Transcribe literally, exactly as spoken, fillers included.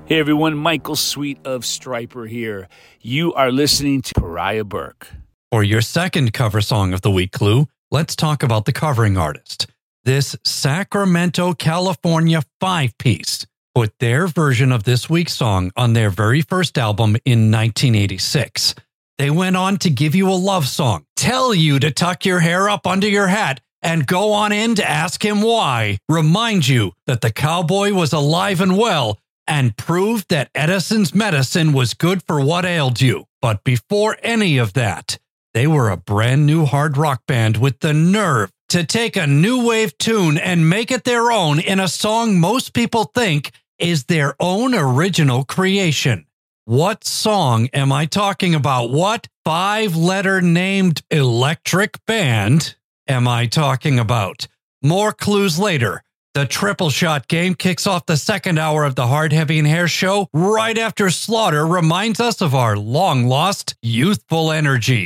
Hey everyone, Michael Sweet of Striper here. You are listening to Pariah Burke. For your second cover song of the week, Clue, let's talk about the covering artist. This Sacramento, California five-piece put their version of this week's song on their very first album in nineteen eighty-six. They went on to give you a love song, tell you to tuck your hair up under your hat, and go on in to ask him why, remind you that the cowboy was alive and well, and proved that Edison's medicine was good for what ailed you. But before any of that, they were a brand new hard rock band with the nerve to take a new wave tune and make it their own in a song most people think is their own original creation. What song am I talking about? What five-letter named electric band am I talking about? More clues later. The Triple Shot Game kicks off the second hour of the Hard, Heavy, and Hair show right after Slaughter reminds us of our long-lost youthful energy.